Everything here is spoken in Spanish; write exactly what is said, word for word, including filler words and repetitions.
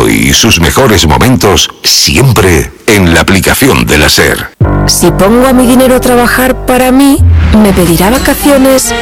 mundo y sus mejores momentos siempre en la aplicación de la SER. Si pongo a mi dinero a trabajar para mí, me pedirá vacaciones